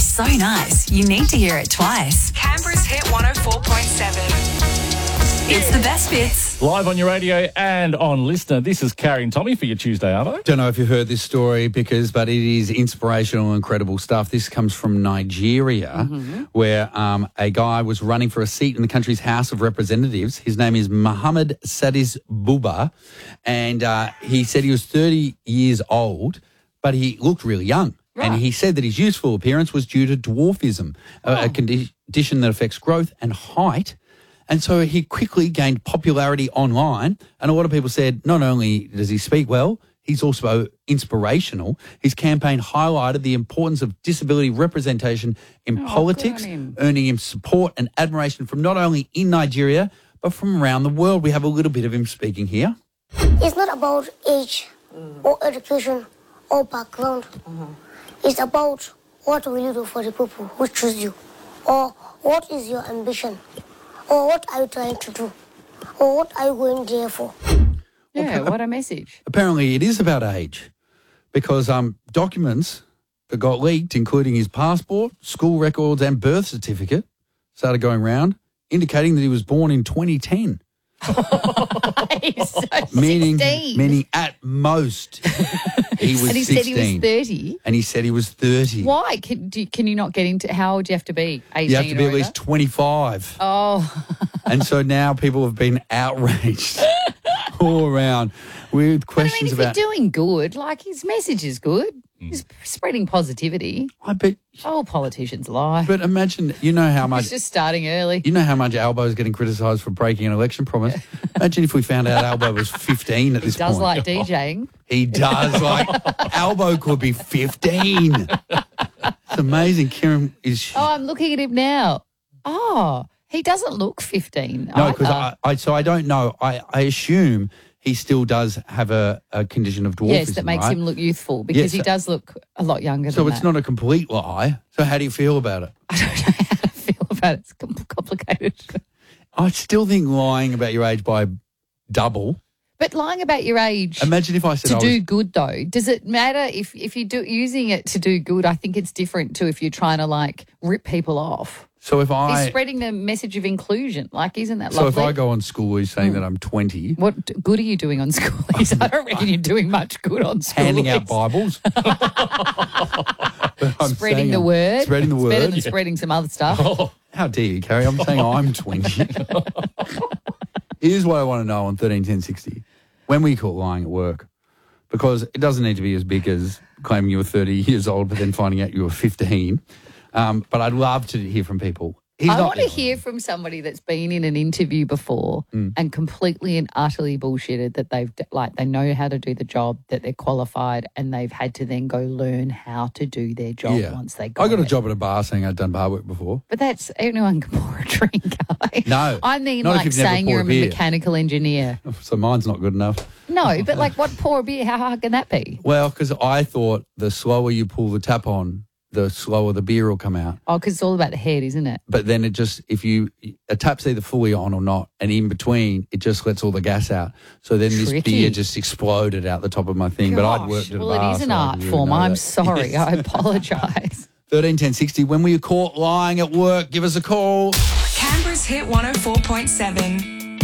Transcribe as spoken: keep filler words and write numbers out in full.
so nice, you need to hear it twice. Canberra's Hit one oh four point seven. It's the best bits. Live on your radio and on Listener, this is Carrie and Tommy for your Tuesday Arvo. Don't know if you heard this story, because, but it is inspirational and incredible stuff. This comes from Nigeria, mm-hmm. where um, a guy was running for a seat in the country's House of Representatives. His name is Muhammad Sadis Buba, and uh, he said he was thirty years old, but he looked really young. Right. And he said that his youthful appearance was due to dwarfism, oh. a, a condi- condition that affects growth and height. And so he quickly gained popularity online, and a lot of people said not only does he speak well, he's also inspirational. His campaign highlighted the importance of disability representation in oh, politics, him. earning him support and admiration from not only in Nigeria, but from around the world. We have a little bit of him speaking here. It's not about age mm. or education or background. Mm-hmm. It's about what will you do for the people who choose you, or what is your ambition. Or what are you trying to do? Or what are you going there for? Yeah, well, what a message. Apparently it is about age, because um, documents that got leaked, including his passport, school records and birth certificate, started going round, indicating that he was born in twenty ten. He's so meaning, sixteen. Meaning at most he was and he sixteen. said he was thirty. And he said he was thirty. Why? Can, do, can you not get into, how old do you have to be? eighteen You have to be or at least twenty-five. Oh. And so now people have been outraged all around with questions but I mean, if about... you're doing good, like his message is good. He's spreading positivity. I bet... Oh, politicians lie. But imagine, you know how much... He's just starting early. You know how much Albo's getting criticised for breaking an election promise? Imagine if we found out Albo was fifteen at this point. He does point. like DJing. He does. Like, Albo could be fifteen. It's amazing. Kieran is... Oh, I'm looking at him now. Oh, he doesn't look fifteen. No, because I, I... So I don't know. I, I assume... he still does have a, a condition of dwarfism, yes, that makes right? him look youthful, because yes. he does look a lot younger so than that. So it's not a complete lie. So how do you feel about it? I don't know how to feel about it. It's complicated. I still think lying about your age by double. But lying about your age... Imagine if I said To I was, do good, though. Does it matter if, if you're do, using it to do good? I think it's different to if you're trying to, like, rip people off. So if I... He's spreading the message of inclusion. Like, isn't that so lovely? So if I go on schoolies saying mm. that I'm twenty... What good are you doing on schoolies? I don't reckon you're doing much good on schoolies. Handing out Bibles. Spreading the word. Spreading the it's word. better than spreading some other stuff. Oh, how dare you, Carrie? I'm saying I'm twenty. Here's what I want to know on thirteen ten sixty. When we call lying at work, because it doesn't need to be as big as claiming you were thirty years old but then finding out you were fifteen. Um, but I'd love to hear from people. He's I not, want to hear from somebody that's been in an interview before mm. and completely and utterly bullshitted that they've, like, they know how to do the job, that they're qualified, and they've had to then go learn how to do their job yeah. once they got I got it. a job at a bar saying I'd done bar work before. But that's, anyone can pour a drink, Ali. No. I mean, not like saying you're a beer. mechanical engineer. So mine's not good enough. No, but like what pour a beer, how hard can that be? Well, because I thought the slower you pull the tap on, the slower the beer will come out. Oh, because it's all about the head, isn't it? But then it just, if you, a tap's either fully on or not, and in between, it just lets all the gas out. So then Tricky. This beer just exploded out the top of my thing. Gosh, but I'd worked at well, a bar. Well, it is an so art really form. I'm that. sorry. Yes. I apologise. thirteen ten sixty, when were you caught lying at work? Give us a call. Canberra's Hit one oh four point seven.